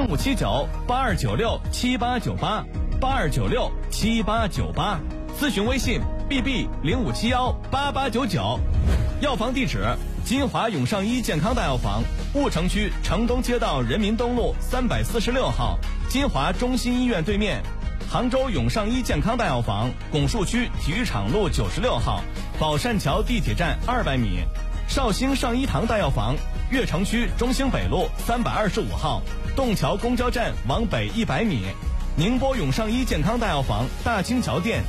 057982967898，82967898，咨询微信 bb05718899。药房地址：金华永尚医健康大药房，婺城区城东街道人民东路346号，金华中心医院对面；杭州永尚医健康大药房，拱墅区体育场路96号，宝善桥地铁站200米；绍兴上医堂大药房，悦城区中兴北路325号，洞桥公交站往北100米；宁波永尚医健康大药房，大清桥店